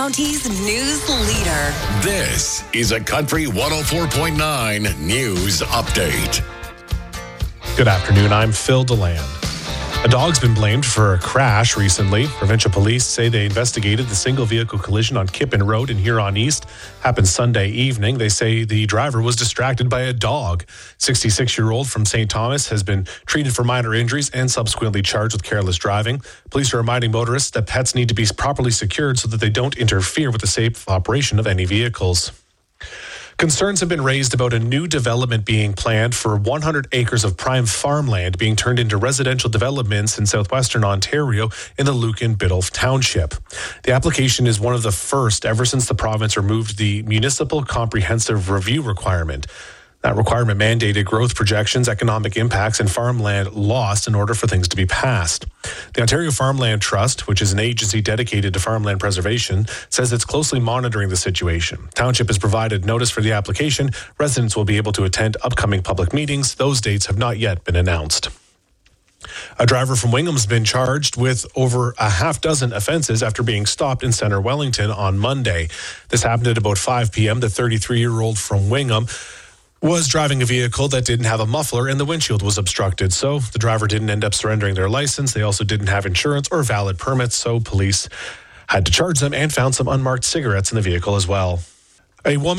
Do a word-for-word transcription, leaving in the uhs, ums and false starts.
County's news leader. This is a Country one oh four point nine News Update. Good afternoon, I'm Phil DeLand. A dog's been blamed for a crash recently. Provincial police say they investigated the single vehicle collision on Kippen Road in Huron East. Happened Sunday evening. They say the driver was distracted by a dog. sixty-six-year-old from Saint Thomas has been treated for minor injuries and subsequently charged with careless driving. Police are reminding motorists that pets need to be properly secured so that they don't interfere with the safe operation of any vehicles. Concerns have been raised about a new development being planned for one hundred acres of prime farmland being turned into residential developments in southwestern Ontario in the Lucan-Biddulph Township. The application is one of the first ever since the province removed the municipal comprehensive review requirement. That requirement mandated growth projections, economic impacts, and farmland lost in order for things to be passed. The Ontario Farmland Trust, which is an agency dedicated to farmland preservation, says it's closely monitoring the situation. Township has provided notice for the application. Residents will be able to attend upcoming public meetings. Those dates have not yet been announced. A driver from Wingham's been charged with over a half dozen offenses after being stopped in Centre Wellington on Monday. This happened at about five p.m. The thirty-three-year-old from Wingham was driving a vehicle that didn't have a muffler and the windshield was obstructed. So the driver didn't end up surrendering their license. They also didn't have insurance or valid permits. So police had to charge them and found some unmarked cigarettes in the vehicle as well. A woman